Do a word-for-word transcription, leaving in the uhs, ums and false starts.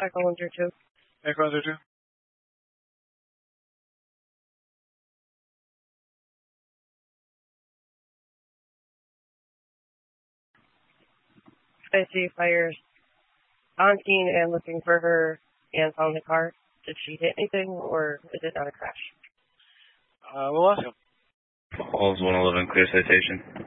Echo one zero two. Echo one zero two. I see fires on scene and looking for her and found the car. Did she hit anything, or is it not a crash? Uh, we'll ask him. Halls one eleven, clear citation.